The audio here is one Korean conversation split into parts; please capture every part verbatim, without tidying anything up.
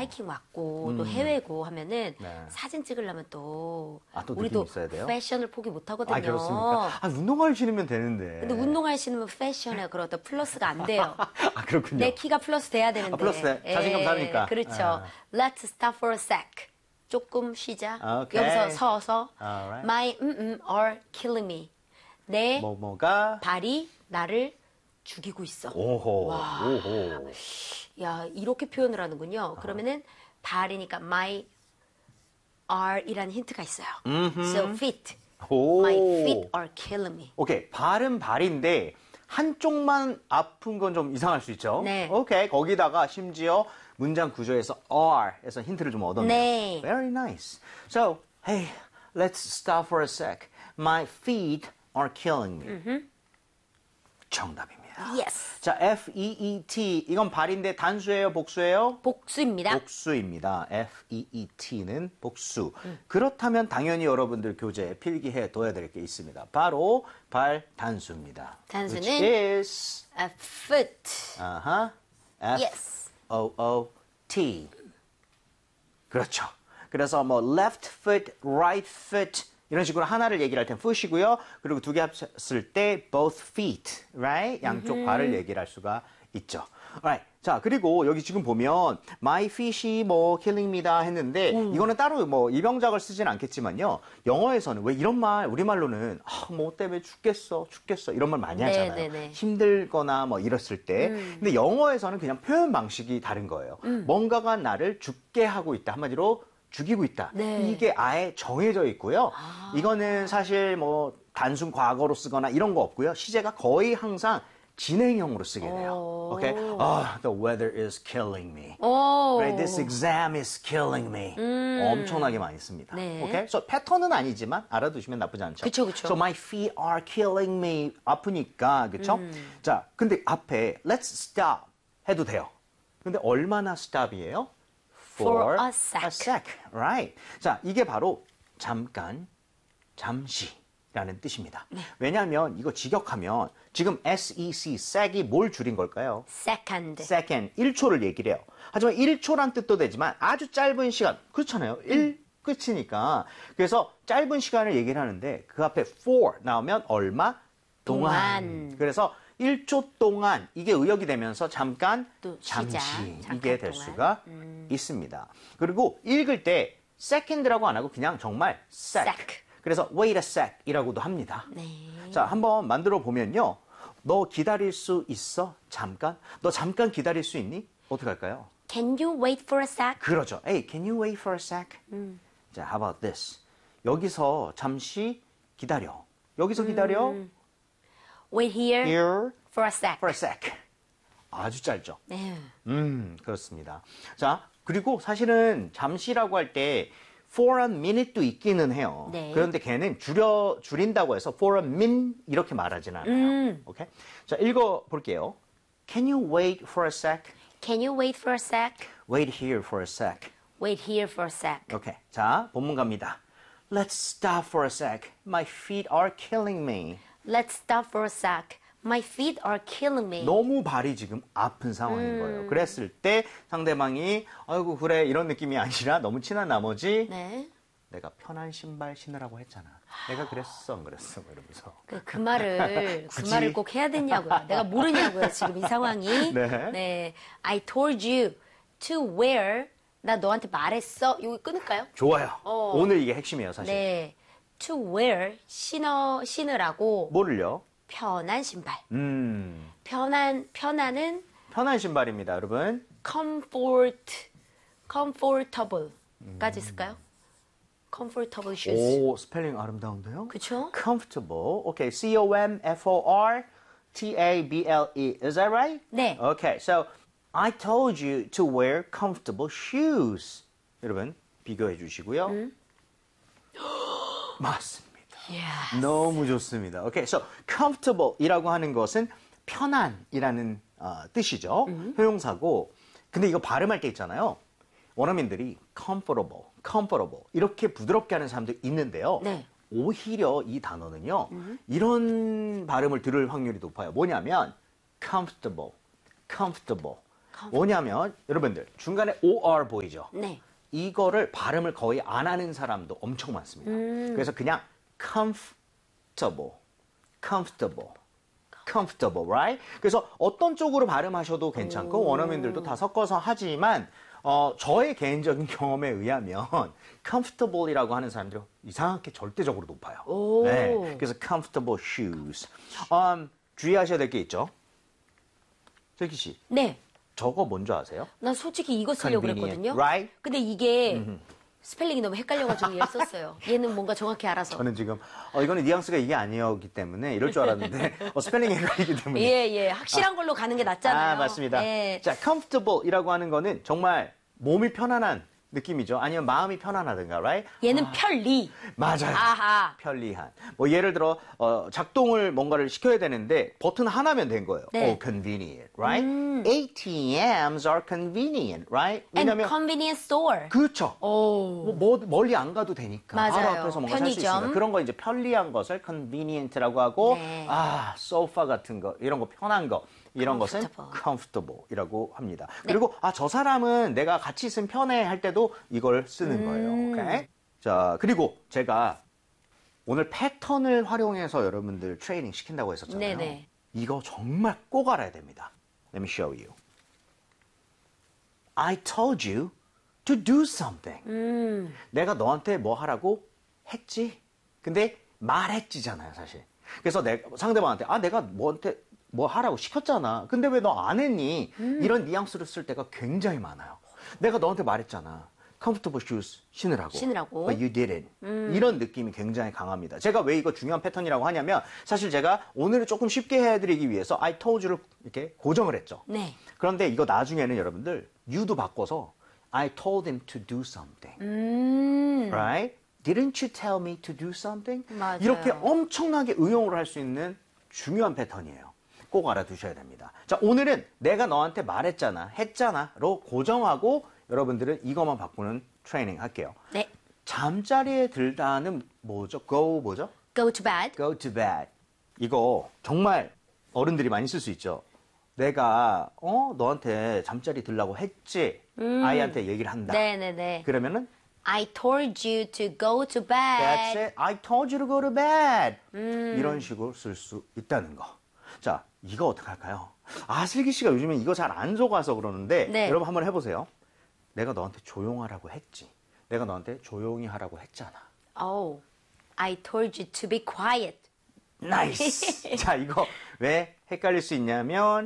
하이킹 왔고 음. 또 해외고 하면은 네. 사진 찍으려면 또 아, 또 우리도 느낌 있어야 돼요? 패션을 포기 못 하거든요. 아, 그렇습니까? 아, 운동화를 신으면 되는데. 근데 운동화를 신으면 패션에 그러다 플러스가 안 돼요. 아, 그렇군요. 내 키가 플러스 돼야 되는데. 아, 플러스 돼. 자신감 예, 사니까. 그렇죠. 아. Let's stop for a sec. 조금 쉬자. Okay. 여기서 서서 Alright. My mm are killing me. 내 뭐, 뭐가? 발이 나를 죽이고 있어. 오호. 와. 오호. 야, 이렇게 표현을 하는군요. 그러면은 발이니까 my are이라는 힌트가 있어요. 음흠. So feet. 오. My feet are killing me. 오케이. 발은 발인데 한쪽만 아픈 건 좀 이상할 수 있죠? 네. 오케이. 거기다가 심지어 문장 구조에서 are에서 힌트를 좀 얻었네요. 네. Very nice. So, hey, let's stop for a sec. My feet are killing me. 정답입니다. Yes. 자, F-E-E-T. 이건 발인데 단수예요, 복수예요? 복수입니다. 복수입니다. F-E-E-T는 복수. 그렇다면 당연히 여러분들 교재에 필기해 둬야 될 게 있습니다. 바로 발 단수입니다. 단수는 Which is a foot. 아하, Yes. F-O-O-T. 그렇죠. 그래서 뭐 left foot, right foot 이런 식으로 하나를 얘기를 할 땐 foot이고요. 그리고 두 개 합쳤을 때 both feet, right? 양쪽 음흠. 발을 얘기를 할 수가 있죠. Alright. 자, 그리고 여기 지금 보면 my feet이 뭐 killing입니다 했는데 음. 이거는 따로 뭐 이병작을 쓰진 않겠지만요. 영어에서는 왜 이런 말 우리말로는 아, 뭐 때문에 죽겠어, 죽겠어 이런 말 많이 네, 하잖아요. 네, 네. 힘들거나 뭐 이랬을 때. 음. 근데 영어에서는 그냥 표현 방식이 다른 거예요. 뭔가가 나를 죽게 하고 있다. 한마디로 죽이고 있다. 네. 이게 아예 정해져 있고요. 아. 이거는 사실 뭐 단순 과거로 쓰거나 이런 거 없고요. 시제가 거의 항상 진행형으로 쓰게 돼요. 오. Okay? Oh, the weather is killing me. 오. Right? This exam is killing me. 음. 엄청나게 많이 씁니다. 네. Okay? So 패턴은 아니지만 알아두시면 나쁘지 않죠. 그쵸, 그쵸. So my feet are killing me. 아프니까. 그쵸? 음. 자, 근데 앞에 let's stop 해도 돼요. 근데 얼마나 stop이에요? For a sec. A sec. Right. 자, 이게 바로 잠깐, 잠시라는 뜻입니다. 네. 왜냐하면 이거 직역하면 지금 sec, sec이 뭘 줄인 걸까요? second. second, 일 초를 얘기를 해요. 하지만 일 초란 뜻도 되지만 아주 짧은 시간, 그렇잖아요. 일 끝이니까. 그래서 짧은 시간을 얘기를 하는데 그 앞에 for 나오면 얼마? 동안. 동안. 그래서 일 초 동안 이게 의역이 되면서 잠깐, 또 쉬자. 잠시 잠깐 이게 될 동안. 수가 음. 있습니다. 그리고 읽을 때 second라고 안 하고 그냥 정말 sec. sec. 그래서 wait a sec 이라고도 합니다. 네. 자, 한번 만들어 보면요. 너 기다릴 수 있어? 잠깐? 너 잠깐 기다릴 수 있니? 어떻게 할까요? Can you wait for a sec? 그러죠. Hey, can you wait for a sec? 음. 자, how about this? 여기서 잠시 기다려. 여기서 기다려. 음. Wait here Here for a sec. for a sec. 아주 짧죠. 네. 음, 그렇습니다. 자, 그리고 사실은 잠시라고 할 때 for a minute도 있기는 해요. 네. 그런데 걔는 줄여 줄인다고 해서 for a min 이렇게 말하진 않아요. 음. 오케이? 자, 읽어 볼게요. Can you wait for a sec? Can you wait for a sec? Wait here for a sec. Wait here for a sec. 오케이. 자, 본문 갑니다. Let's stop for a sec. My feet are killing me. Let's stop for a sec. My feet are killing me. 너무 발이 지금 아픈 상황인 거예요. 그랬을 때 상대방이 아이고 그래 이런 느낌이 아니라 너무 친한 나머지 네. 내가 편한 신발 신으라고 했잖아. 내가 그랬어 안 그랬어 뭐 이러면서. 그, 그 말을 그 굳이? 말을 꼭 해야 되냐고요. 내가 모르냐고요. 지금 이 상황이. 네. 네. I told you to wear. 나 너한테 말했어. 여기 끊을까요? 좋아요. 어. 오늘 이게 핵심이에요 사실. 네. To wear 신어 신으라고 뭐를요? 편한 신발. 음 편한 편안은 편한 신발입니다 여러분. comfort comfortable까지 쓸까요? comfortable shoes. 오 스펠링 아름다운데요? 그쵸? comfortable. 오케이. C O M F O R T A B L E. Is that right? 네. Okay. So I told you to wear comfortable shoes. 여러분 비교해 주시고요. 음. 맞습니다. Yeah. 너무 좋습니다. 오케이. So comfortable이라고 하는 것은 편안이라는 어, 뜻이죠. 음. 형용사고. 근데 이거 발음할 때 있잖아요. 원어민들이 comfortable, comfortable 이렇게 부드럽게 하는 사람도 있는데요. 네. 오히려 이 단어는요. 이런 발음을 들을 확률이 높아요. 뭐냐면 comfortable, comfortable. 뭐냐면 여러분들 중간에 or 보이죠? 네. 이거를 발음을 거의 안 하는 사람도 엄청 많습니다. 음. 그래서 그냥 comfortable, comfortable, comfortable, right? 그래서 어떤 쪽으로 발음하셔도 괜찮고 오. 원어민들도 다 섞어서 하지만 어, 저의 개인적인 경험에 의하면 comfortable이라고 하는 사람들이 이상하게 절대적으로 높아요. 오. 네, 그래서 comfortable shoes. 음, 주의하셔야 될 게 있죠. 슬기 씨, 네. 저거 뭔지 아세요? 난 솔직히 이거 쓰려고 Convenient, 그랬거든요. right? 근데 이게 스펠링이 너무 헷갈려가지고 얘를 썼어요. 얘는 뭔가 정확히 알아서. 저는 지금 어, 이거는 뉘앙스가 이게 아니었기 때문에 이럴 줄 알았는데 어, 스펠링이 헷갈리기 때문에 예, 예. 확실한 걸로 가는 게 낫잖아요. 아, 맞습니다. 예. 자, comfortable이라고 하는 거는 정말 몸이 편안한 느낌이죠. 아니면 마음이 편안하든가, right? 얘는 편리. 맞아요. 아하. 편리한. 뭐 예를 들어 어, 작동을 뭔가를 시켜야 되는데 버튼 하나면 된 거예요. 네. Oh, convenient, right? 에이티엠s are convenient, right? And 왜냐면 convenience store. 그렇죠. 오. 뭐, 뭐 멀리 안 가도 되니까 바로 맞아요. 앞에서 뭔가 살 수 편의점. 있으니까 그런 거 이제 편리한 것을 convenient라고 하고 네. 아 소파 같은 거 이런 거 편한 거 이런 것은 Comfortable. comfortable이라고 합니다. 네. 그리고 아 저 사람은 내가 같이 있으면 편해 할 때도 이걸 쓰는 음. 거예요. 오케이? 자 그리고 제가 오늘 패턴을 활용해서 여러분들 트레이닝 시킨다고 했었잖아요. 네네. 이거 정말 꼭 알아야 됩니다. Let me show you. I told you to do something. 음. 내가 너한테 뭐 하라고 했지? 근데 말했지잖아요, 사실. 그래서 내 상대방한테 아 내가 뭐한테 뭐 하라고 시켰잖아. 근데 왜 너 안 했니? 이런 뉘앙스를 쓸 때가 굉장히 많아요. 내가 너한테 말했잖아. comfortable shoes 신으라고. 신으라고. But you didn't. 이런 느낌이 굉장히 강합니다. 제가 왜 이거 중요한 패턴이라고 하냐면 사실 제가 오늘을 조금 쉽게 해드리기 위해서 I told you를 이렇게 고정을 했죠. 네. 그런데 이거 나중에는 여러분들 you도 바꿔서 I told him to do something. 음. Right? Didn't you tell me to do something? 맞아요. 이렇게 엄청나게 응용을 할 수 있는 중요한 패턴이에요. 꼭 알아두셔야 됩니다. 자, 오늘은 내가 너한테 말했잖아, 했잖아로 고정하고 여러분들은 이것만 바꾸는 트레이닝 할게요. 네. 잠자리에 들다는 뭐죠? go 뭐죠? Go to bed. go to bed. 이거 정말 어른들이 많이 쓸 수 있죠. 내가 어 너한테 잠자리 들라고 했지. 아이한테 얘기를 한다. 네네네. 그러면은 I told you to go to bed. That's it. I told you to go to bed. 이런 식으로 쓸 수 있다는 거. 자, 이거 어떻게 할까요? 아, 슬기 씨가 요즘에 이거 잘 안 속아서 그러는데 네. 여러분 한번 해보세요. 내가 너한테 조용하라고 했지. 내가 너한테 조용히 하라고 했잖아. Oh, I told you to be quiet. 나이스. 자, 이거 왜 헷갈릴 수 있냐면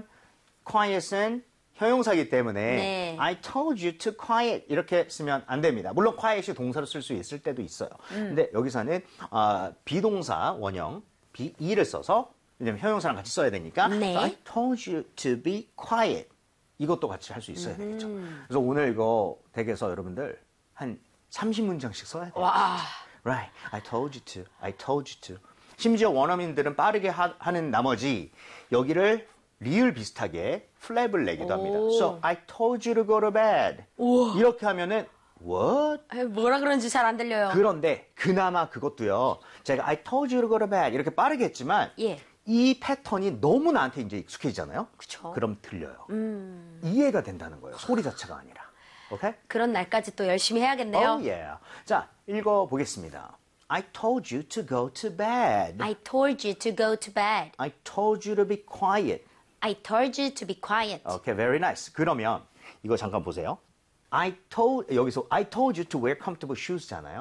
quiet은 형용사이기 때문에 네. I told you to quiet 이렇게 쓰면 안 됩니다. 물론 quiet이 동사로 쓸 수 있을 때도 있어요. 근데 여기서는 어, 비동사 원형 be, e를 써서 왜냐면 형용사랑 같이 써야 되니까 네. so I told you to be quiet 이것도 같이 할 수 있어야 되겠죠. 그래서 오늘 이거 댁에서 여러분들 한 삼십 문장씩 써야 돼요. 와. Right. I told you to. I told you to. 심지어 원어민들은 빠르게 하, 는 나머지 여기를 리을 비슷하게 플랩을 내기도 합니다. 오. So I told you to go to bed. 우와. 이렇게 하면은 what? 아유, 뭐라 그런지 잘 안 들려요. 그런데 그나마 그것도요. 제가 I told you to go to bed 이렇게 빠르게 했지만 예. 이 패턴이 너무 나한테 이제 익숙해지잖아요. 그쵸. 그럼 들려요. 음. 이해가 된다는 거예요. 소리 자체가 아니라. 오케이? 그런 날까지 또 열심히 해야겠네요. Oh yeah. 자, 읽어 보겠습니다. I told you to go to bed. I told you to go to bed. I told you to be quiet. I told you to be quiet. Okay, very nice. 그러면 이거 잠깐 보세요. I told 여기서 I told you to wear comfortable shoes잖아요.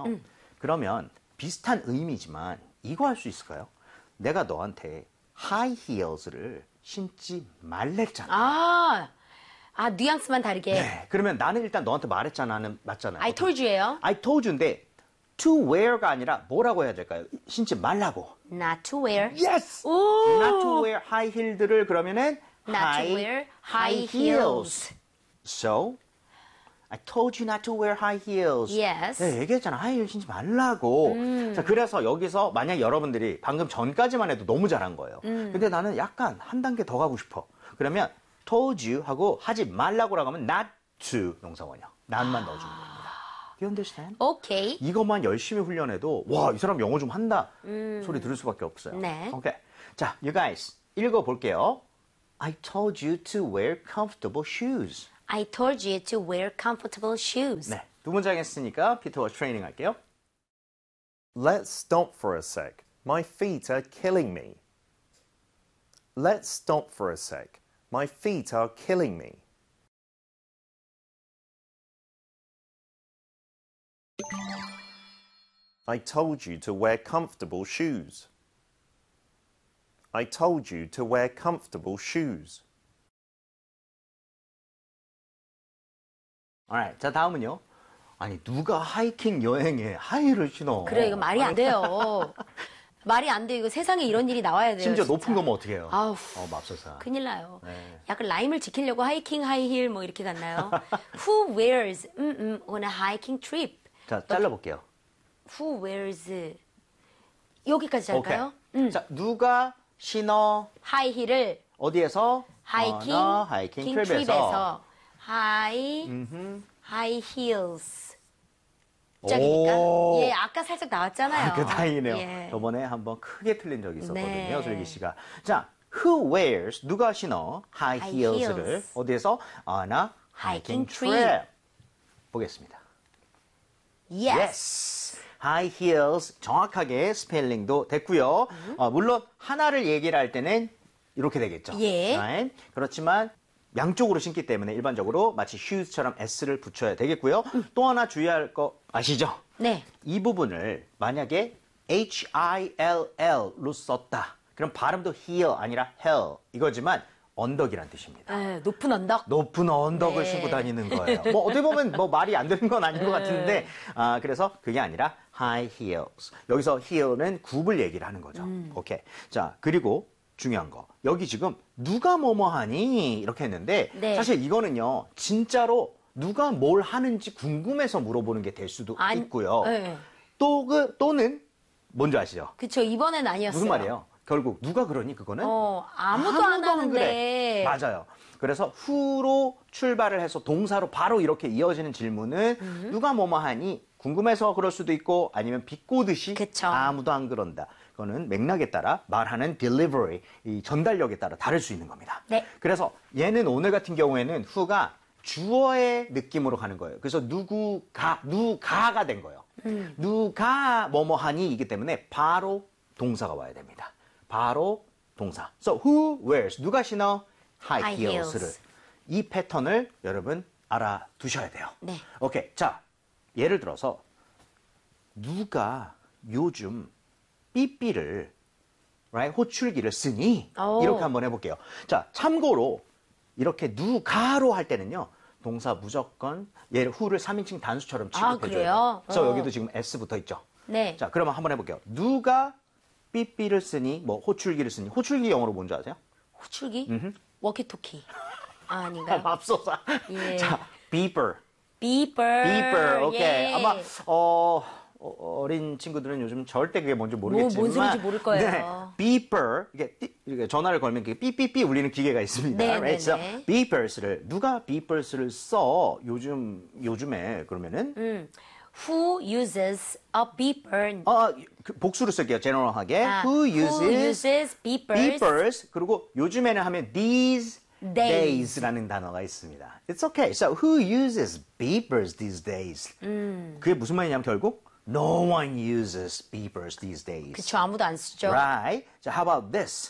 그러면 비슷한 의미지만 이거 할 수 있을까요? 내가 너한테 high heels를 신지 말랬잖아. 아, 아 뉘앙스만 다르게. 네. 그러면 나는 일단 너한테 말했잖아는 맞잖아요. I told you예요. I told you인데 to wear가 아니라 뭐라고 해야 될까요? 신지 말라고. Not to wear. Yes. 오. Not to wear high heel들을 그러면은 Not high, to wear high heels. So, I told you not to wear high heels. Yes. 내가 얘기했잖아. 하이 힐 신지 말라고. 자, 그래서 여기서 만약 여러분들이 방금 전까지만 해도 너무 잘한 거예요. 근데 나는 약간 한 단계 더 가고 싶어. 그러면 told you 하고 하지 말라고라고 하면 not to 동사원형. not만 넣어주면 됩니다. Do you understand? 오케이. 이것만 열심히 훈련해도 와, 이 사람 영어 좀 한다 소리 들을 수밖에 없어요. 네. 오케이. 자, you guys 읽어 볼게요. I told you to wear comfortable shoes. I told you to wear comfortable shoes. 네, 두 문장 했으니까 피터와 트레이닝 할게요. Let's stop for a sec. My feet are killing me. Let's stop for a sec. My feet are killing me. I told you to wear comfortable shoes. I told you to wear comfortable shoes. Alright, 자 다음은요. 아니 누가 하이킹 여행에 하이를 신어? 그래, 이거 말이 안 돼요. 말이 안 돼. 이거 세상에 이런 일이 나와야 돼요. 심지어 진짜. 높은 거면 어떻게 해요? 아우, 어, 맙소사. 큰일 나요. 네. 약간 라임을 지키려고 하이킹, 하이힐 뭐 이렇게 갔나요? Who wears 음, 음, on a hiking trip? 자, 잘라볼게요. Who wears 여기까지 할까요? 오케이. 자, 누가 신어 하이힐을 어디에서? 하이킹, 어느 하이킹 킹 트립에서. 트립에서 하이, 하이 힐스. 짝이니까. 오. 예, 아까 살짝 나왔잖아요. 아, 그 다행이네요. 예. 저번에 한번 크게 틀린 적이 있었거든요, 네. 슬기 씨가. 자, who wears 누가 신어 high High heels를 heels. 어디에서? on a Hiking hiking trip. trip. 보겠습니다. Yes. Yes. high heels 정확하게 스펠링도 됐고요. 어, 물론 하나를 얘기를 할 때는 이렇게 되겠죠. 예. Right? 그렇지만 양쪽으로 신기 때문에 일반적으로 마치 shoes처럼 s를 붙여야 되겠고요. 또 하나 주의할 거 아시죠? 네. 이 부분을 만약에 H-I-L-L로 썼다. 그럼 발음도 heel 아니라 hell 이거지만 언덕이란 뜻입니다. 에, 높은 언덕. 높은 언덕을 네. 신고 다니는 거예요. 뭐 어떻게 보면 뭐 말이 안 되는 건 아닌 것 같은데 아, 그래서 그게 아니라 high heels. 여기서 heel은 굽을 얘기를 하는 거죠. 음. 오케이. 자 그리고 중요한 거 여기 지금 누가 뭐뭐 하니 이렇게 했는데 네. 사실 이거는요 진짜로 누가 뭘 하는지 궁금해서 물어보는 게 될 수도 아니, 있고요. 네. 또 그 또는 뭔지 아시죠? 그쵸, 이번엔 아니었어요. 무슨 말이에요? 결국 누가 그러니 그거는 어, 아무도, 안 하는데. 그래. 맞아요. 그래서 who로 출발을 해서 동사로 바로 이렇게 이어지는 질문은 음. 누가 뭐뭐 하니 궁금해서 그럴 수도 있고 아니면 비꼬듯이 그쵸. 아무도 안 그런다. 그거는 맥락에 따라 말하는 delivery, 이 전달력에 따라 다를 수 있는 겁니다. 네. 그래서 얘는 오늘 같은 경우에는 who가 주어의 느낌으로 가는 거예요. 그래서 누구가, 누가가 된 거예요. 음. 누가 뭐뭐 하니 이기 때문에 바로 동사가 와야 됩니다. 바로 동사. So who wears? 누가 신어? high, High heels를. heels. 이 패턴을 여러분 알아두셔야 돼요. 네. 오케이. 자, 예를 들어서 누가 요즘 삐삐를 right? 호출기를 쓰니? 오. 이렇게 한번 해볼게요. 자, 참고로 이렇게 누가로 할 때는요. 동사 무조건 얘를 who를 삼 인칭 단수처럼 아, 취급해줘야 그래요? 돼요. 그래서 어. 여기도 지금 S 붙어 있죠. 네. 자, 그러면 한번 해볼게요. 누가 삐삐를 쓰니? 뭐 호출기를 쓰니? 호출기 영어로 뭔지 아세요? 호출기? 워키토키. 아, 아닌가요? 맙소사. 예. 자, beeper. beeper. beeper. 오케이. 예. 아마 어, 어, 어린 친구들은 요즘 절대 그게 뭔지 모르겠지만 뭔 소리인지 모를 거예요. 네, beeper. 이게 띠, 이렇게 전화를 걸면 그게 삐삐삐 울리는 기계가 있습니다. 네, right? 네, So, 네. beepers를 누가 beepers를 써? 요즘 요즘에 그러면은 음. Who uses a beeper? 어, 그 복수를 쓸게요. 제너럴하게. 아, Who uses, who uses beepers? beepers? 그리고 요즘에는 하면 these Days. days라는 단어가 있습니다. It's okay. So who uses beepers these days? 음. 그게 무슨 말이냐면 결국 no one uses beepers these days. 그쵸, 아무도 안 쓰죠. Right? 자, how about this?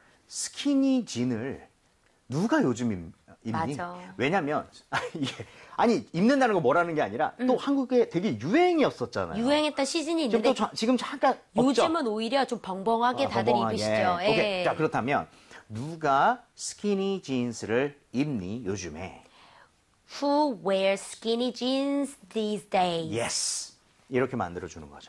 스키니진을 누가 요즘 입, 입니? 맞아. 왜냐면 이게 아니 입는다는 거 뭐라는 게 아니라 또 한국에 되게 유행이었었잖아요. 유행했던 시즌이 지금 있는데 또 자- 지금 잠깐 없죠? 요즘은 오히려 좀 벙벙하게 어, 다들 벙벙하게. 입으시죠. 예. 오케이. 자, 그렇다면 누가 스키니 진스를 입니 요즘에? Who wears skinny jeans these days? Yes. 이렇게 만들어 주는 거죠.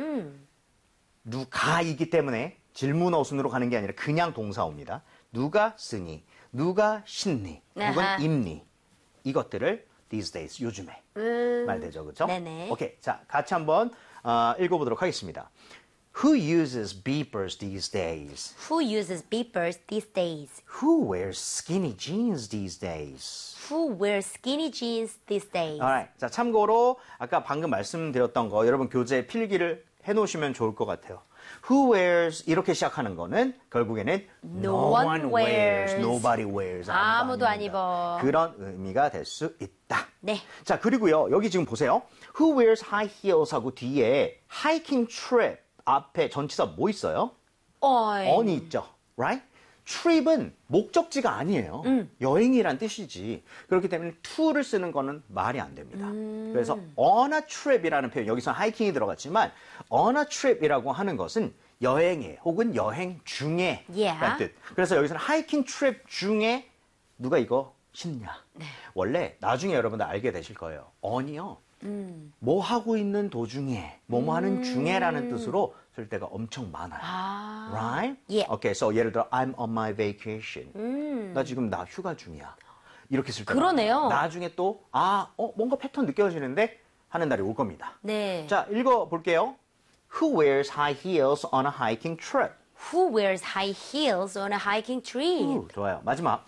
누가이기 때문에 질문 어순으로 가는 게 아니라 그냥 동사옵니다. 누가 쓰니? 누가 신니? 혹은 아하. 입니? 이것들을 these days 요즘에 말 되죠, 그렇죠? 네네. 오케이, 자 같이 한번 어, 읽어보도록 하겠습니다. Who uses beepers these days? Who uses beepers these days? Who wears skinny jeans these days? Who wears skinny jeans these days? Alright. 자, 참고로 아까 방금 말씀드렸던 거 여러분 교재 필기를 해놓으시면 좋을 것 같아요. Who wears 이렇게 시작하는 거는 결국에는 No one wears. nobody wears. 아무도 안 입는다. 입어. 그런 의미가 될 수 있다. 네. 자, 그리고요. 여기 지금 보세요. Who wears high heels 하고 뒤에 hiking trip 앞에 전치사 뭐 있어요? 어이. on이 있죠. Right? trip은 목적지가 아니에요. 음. 여행이란 뜻이지. 그렇기 때문에 to를 쓰는 거는 말이 안 됩니다. 그래서 on a trip이라는 표현, 여기서 하이킹이 들어갔지만 on a trip이라고 하는 것은 여행에 혹은 여행 중에 Yeah. 라는 뜻. 그래서 여기서는 하이킹 트립 중에 누가 이거 신냐. 네. 원래 나중에 여러분들 알게 되실 거예요. on이요. 음. 뭐 하고 있는 도중에, 뭐뭐 하는 중에라는 뜻으로 쓸 때가 엄청 많아요. 아. Right? Yeah. Okay, so 예를 들어 I'm on my vacation. 음. 나 지금 나 휴가 중이야. 이렇게 쓸 때. 그러네요. 나중에 또 아, 어, 뭔가 패턴 느껴지는데 하는 날이 올 겁니다. 네. 자, 읽어 볼게요. Who wears high heels on a hiking trip? Who wears high heels on a hiking trip? 우, 좋아요. 마지막.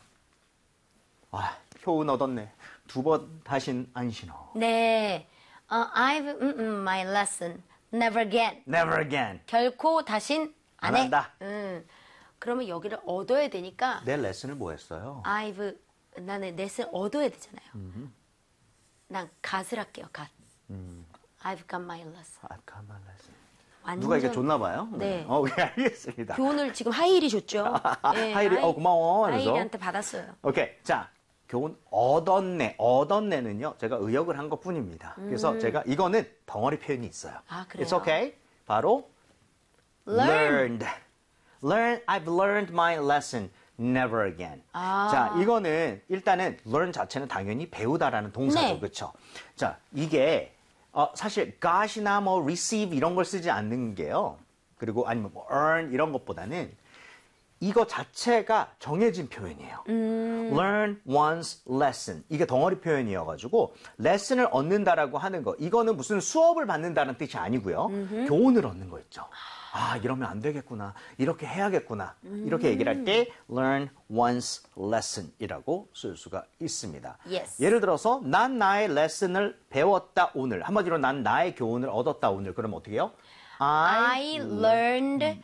아, 효은 얻었네. 두 번 다신 안 신어. 네. 어, I've mm, mm, my lesson. Never again. Never again. 결코 다신 안 안 해. 한다. 음. 그러면 여기를 얻어야 되니까 내 레슨을 뭐 했어요? I've 나는 넷을 얻어야 되잖아요. 난 갓을 할게요. 갓. I've got my lesson. I've got my lesson. 완전 누가 이게 줬나 봐요? 네. 어, 예, 알겠습니다. 교훈을 지금 하이일이 줬죠. 네, 하이리, 어, 고마워. 그래서. 하이일한테 받았어요. 오케이. 자, 교훈 얻었네. 얻었네는요. 제가 의역을 한 것 뿐입니다. 그래서 제가 이거는 덩어리 표현이 있어요. 아, 그래요? It's okay. 바로 Learn. learned. Learn, I've learned my lesson. Never again. 아. 자, 이거는 일단은 learn 자체는 당연히 배우다라는 동사죠. 네. 그렇죠? 자, 이게 어, 사실 got이나 뭐 receive 이런 걸 쓰지 않는 게요. 그리고 아니면 뭐 earn 이런 것보다는 이거 자체가 정해진 표현이에요. 음. learn one's lesson. 이게 덩어리 표현이어가지고 레슨을 얻는다라고 하는 거. 이거는 무슨 수업을 받는다는 뜻이 아니고요. 음흠. 교훈을 얻는 거 있죠. 아, 이러면 안 되겠구나. 이렇게 해야겠구나. 이렇게 얘기를 할 때 learn one's lesson이라고 쓸 수가 있습니다. Yes. 예를 들어서 난 나의 레슨을 배웠다 오늘. 한마디로 난 나의 교훈을 얻었다 오늘. 그러면 어떻게 해요? I learned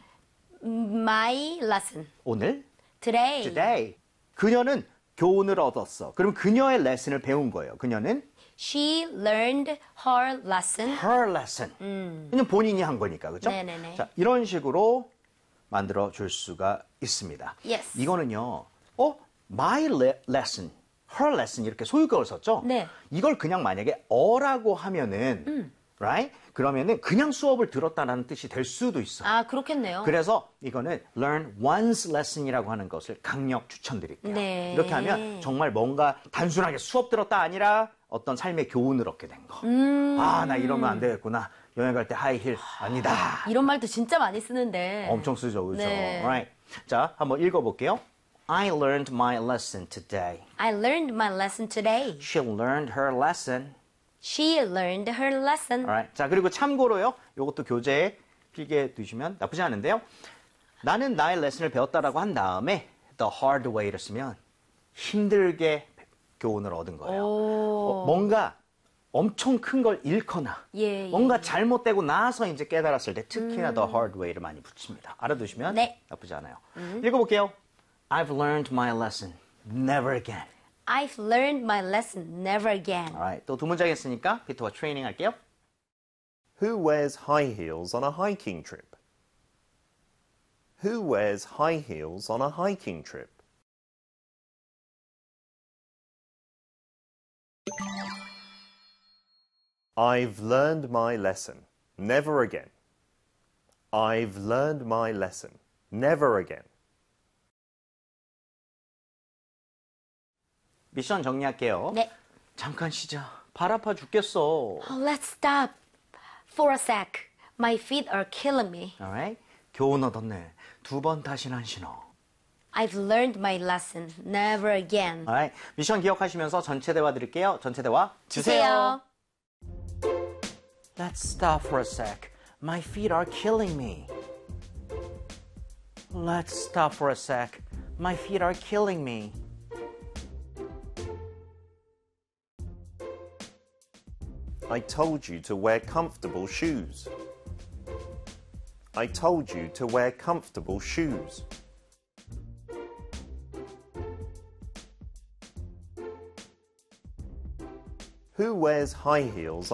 my lesson 오늘 today. today. 그녀는 교훈을 얻었어. 그럼 그녀의 레슨을 배운 거예요. 그녀는 She learned her lesson. her lesson. 그냥 본인이 한 거니까, 그죠? 네네네. 자, 이런 식으로 만들어 줄 수가 있습니다. Yes. 이거는요, 어, my le- lesson, her lesson 이렇게 소유격을 썼죠? 네. 이걸 그냥 만약에 어라고 하면은, right? 그러면은 그냥 수업을 들었다라는 뜻이 될 수도 있어요. 아, 그렇겠네요. 그래서 이거는 learn one's lesson이라고 하는 것을 강력 추천드릴게요. 네. 이렇게 하면 정말 뭔가 단순하게 수업 들었다 아니라 어떤 삶의 교훈을 얻게 된 거. 음. 아, 나 이러면 안 되겠구나. 여행 갈 때 하이힐 아니다. 이런 말도 진짜 많이 쓰는데. 엄청 쓰죠, 그렇죠? 네. Right. 자, 한번 읽어볼게요. I learned my lesson today. I learned my lesson today. She learned her lesson. She learned her lesson. Alright. 자, 그리고 참고로요. 이것도 교재에 필기해 두시면 나쁘지 않은데요. 나는 나의 레슨을 배웠다라고 한 다음에 the hard way를 쓰면 힘들게 교훈을 얻은 거예요. 오. 어, 뭔가 엄청 큰 걸 잃거나 예, 예, 뭔가 예. 잘못되고 나서 이제 깨달았을 때 특히나 the hard way를 많이 붙입니다. 알아두시면 네. 나쁘지 않아요. 읽어볼게요. I've learned my lesson. Never again. I've learned my lesson. Never again. Alright. 또 두 문장 했으니까 피터와 트레이닝 할게요. Who wears high heels on a hiking trip? Who wears high heels on a hiking trip? I've learned my lesson. Never again. I've learned my lesson. Never again. 미션 정리할게요. 네. 잠깐 쉬자. 발 아파 죽겠어. Oh, let's stop for a sec. My feet are killing me. Alright? 교훈 얻었네. 두 번 다시는 안 신어. I've learned my lesson. Never again. Alright? 미션 기억하시면서 전체 대화 드릴게요. 전체 대화 주세요. Let's stop for a sec. My feet are killing me. Let's stop for a sec. My feet are killing me. I told you to wear comfortable shoes. I told you to wear comfortable shoes. Who wears high heels